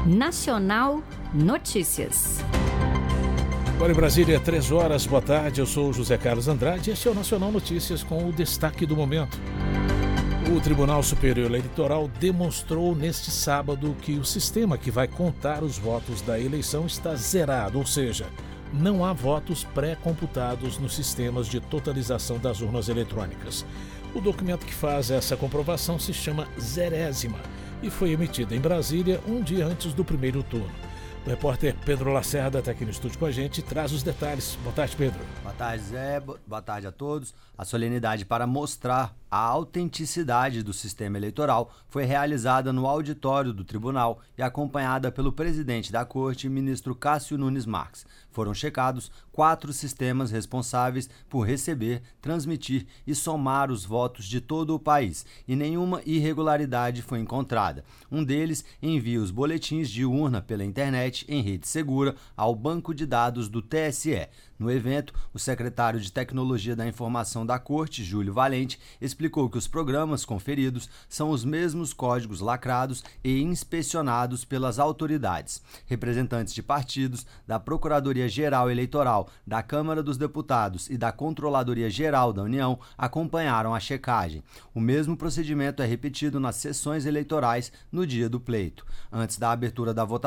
Nacional Notícias. Agora em Brasília, 3 horas, boa tarde, eu sou o José Carlos Andrade e este é o Nacional Notícias com o destaque do momento. O Tribunal Superior Eleitoral demonstrou neste sábado que o sistema que vai contar os votos da eleição está zerado, ou seja, não há votos pré-computados nos sistemas de totalização das urnas eletrônicas. O documento que faz essa comprovação se chama Zerésima e foi emitido em Brasília um dia antes do primeiro turno. O repórter Pedro Lacerda está aqui no estúdio com a gente e traz os detalhes. Boa tarde, Pedro. Boa tarde, Zé. Boa tarde a todos. A solenidade para mostrar a autenticidade do sistema eleitoral foi realizada no auditório do tribunal e acompanhada pelo presidente da corte, ministro Cássio Nunes Marques. Foram checados 4 sistemas responsáveis por receber, transmitir e somar os votos de todo o país e nenhuma irregularidade foi encontrada. Um deles envia os boletins de urna pela internet em rede segura ao banco de dados do TSE. No evento, o secretário de Tecnologia da Informação da Corte, Júlio Valente, explicou que os programas conferidos são os mesmos códigos lacrados e inspecionados pelas autoridades. Representantes de partidos, da Procuradoria-Geral Eleitoral, da Câmara dos Deputados e da Controladoria-Geral da União acompanharam a checagem. O mesmo procedimento é repetido nas sessões eleitorais no dia do pleito. Antes da abertura da votação,